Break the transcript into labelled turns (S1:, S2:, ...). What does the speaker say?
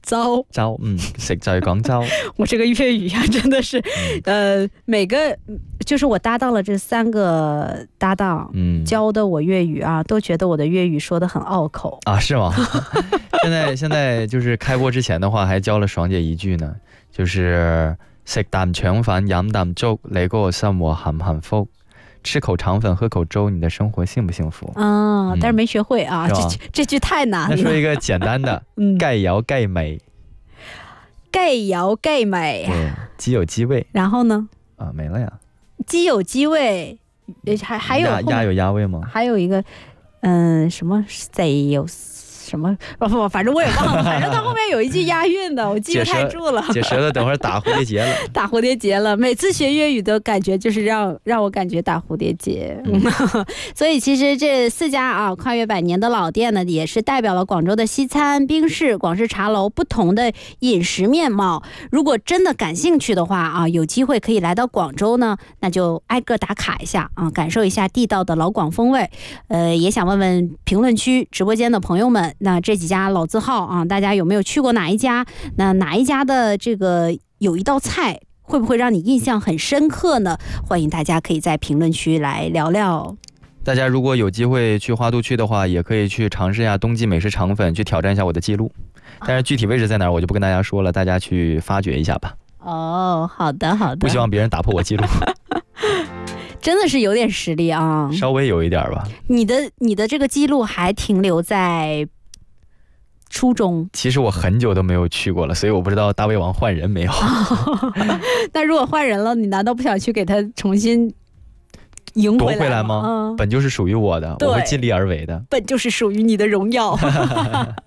S1: 糟，
S2: 食就係講糟。
S1: 我这个粤语啊，真的是，每个就是我搭档了这3个搭档，教的我粤语啊，都觉得我的粤语说得很拗口
S2: 啊，是吗？现在就是开播之前的话，还教了爽姐一句呢，就是食啖腸粉，飲啖粥，你嗰個生活幸唔幸福？吃口肠粉，喝口粥，你的生活幸不幸福？
S1: 但是没学会啊，这句太难了。
S2: 那说一个简单的，盖窑盖美，
S1: 盖窑盖美，
S2: 对，鸡有鸡味。
S1: 然后呢？
S2: 啊，没了呀。
S1: 鸡有鸡味，还有
S2: 鸭有鸭味吗？
S1: 还有一个，什么贼有什么？反正我也忘了，反正它后面有一句押韵的，我记不太住了。
S2: 解舌了，等会儿打蝴蝶结了。
S1: 打蝴蝶结了，每次学粤语的感觉就是让我感觉打蝴蝶结。所以其实这4家啊跨越100年的老店呢，也是代表了广州的西餐、冰室、广式茶楼不同的饮食面貌。如果真的感兴趣的话啊，有机会可以来到广州呢，那就挨个打卡一下啊，感受一下地道的老广风味。也想问问评论区直播间的朋友们，那这几家老字号啊，大家有没有去过哪一家？那哪一家的这个有一道菜会不会让你印象很深刻呢？欢迎大家可以在评论区来聊聊。
S2: 大家如果有机会去花都区的话，也可以去尝试一下冬季美食肠粉，去挑战一下我的记录。但是具体位置在哪儿我就不跟大家说了，大家去发掘一下吧。
S1: 哦，好的好的，
S2: 不希望别人打破我记录。
S1: 真的是有点实力啊，
S2: 稍微有一点吧。
S1: 你的这个记录还停留在初中。
S2: 其实我很久都没有去过了，所以我不知道大胃王换人没有。
S1: 那如果换人了，你难道不想去给他重新赢
S2: 夺回来吗？本就是属于我的，我会尽力而为的，
S1: 本就是属于你的荣耀。